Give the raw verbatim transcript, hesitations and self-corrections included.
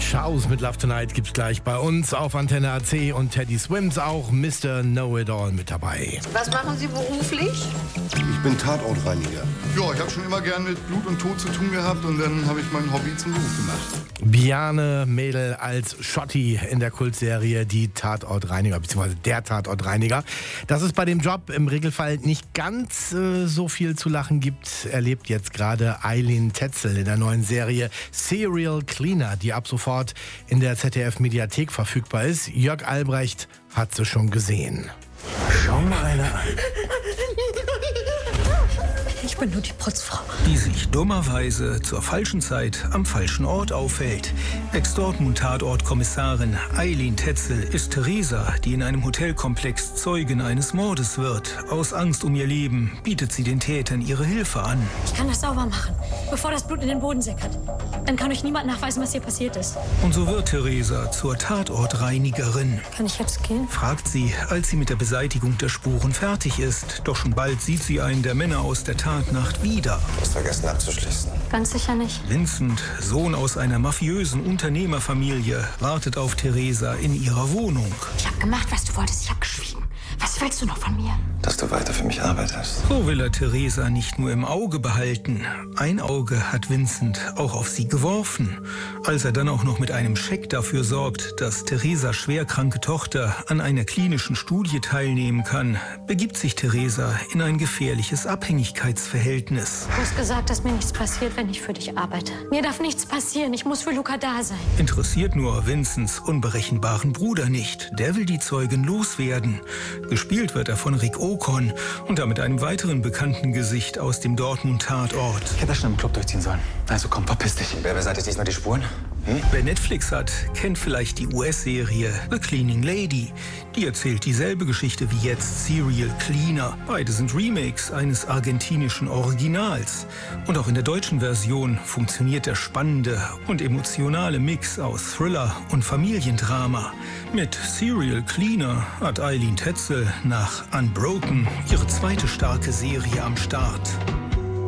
Shouse mit Love Tonight gibt's gleich bei uns auf Antenne A C und Teddy Swims auch Mister Know-It-All mit dabei. Was machen Sie beruflich? Ich bin Tatortreiniger. Ja, ich habe schon immer gern mit Blut und Tod zu tun gehabt und dann habe ich mein Hobby zum Beruf gemacht. Bjarne Mädel als Schotti in der Kultserie Die Tatortreiniger, beziehungsweise Der Tatortreiniger. Dass es bei dem Job im Regelfall nicht ganz äh, so viel zu lachen gibt, erlebt jetzt gerade Eileen Tetzel in der neuen Serie Serial Cleaner, die ab sofort in der Z D F-Mediathek verfügbar ist. Jörg Albrecht hat sie schon gesehen. Schau mal eine an. Ich bin nur die Putzfrau. Die sich dummerweise zur falschen Zeit am falschen Ort aufhält. Ex-Dortmund-Tatort-Kommissarin Eileen Tetzel ist Theresa, die in einem Hotelkomplex Zeugin eines Mordes wird. Aus Angst um ihr Leben bietet sie den Tätern ihre Hilfe an. Ich kann das sauber machen, bevor das Blut in den Boden sickert. Dann kann euch niemand nachweisen, was hier passiert ist. Und so wird Theresa zur Tatortreinigerin. Kann ich jetzt gehen? Fragt sie, als sie mit der Beseitigung der Spuren fertig ist. Doch schon bald sieht sie einen der Männer aus der Tatnacht wieder. Du hast vergessen abzuschließen. Ganz sicher nicht. Vincent, Sohn aus einer mafiösen Unternehmerfamilie, wartet auf Theresa in ihrer Wohnung. Ich habe gemacht, was du wolltest. Ich habe geschwiegen. Was willst du noch von mir? Dass du weiter für mich arbeitest. So will er Theresa nicht nur im Auge behalten. Ein Auge hat Vincent auch auf sie geworfen. Als er dann auch noch mit einem Scheck dafür sorgt, dass Theresas schwerkranke Tochter an einer klinischen Studie teilnehmen kann, begibt sich Theresa in ein gefährliches Abhängigkeitsverhältnis. Du hast gesagt, dass mir nichts passiert, wenn ich für dich arbeite. Mir darf nichts passieren. Ich muss für Luca da sein. Interessiert nur Vincents unberechenbaren Bruder nicht. Der will die Zeugin loswerden. Gespielt wird er von Rick Ocon und damit einem weiteren bekannten Gesicht aus dem Dortmund-Tatort. Ich hätte das schon im Club durchziehen sollen. Also komm, verpiss dich. Wer beseitigt diesmal die Spuren? Hm? Wer Netflix hat, kennt vielleicht die U S-Serie The Cleaning Lady. Die erzählt dieselbe Geschichte wie jetzt Serial Cleaner. Beide sind Remakes eines argentinischen Originals. Und auch in der deutschen Version funktioniert der spannende und emotionale Mix aus Thriller und Familiendrama. Mit Serial Cleaner hat Eileen Tetzel nach Unbroken ihre zweite starke Serie am Start.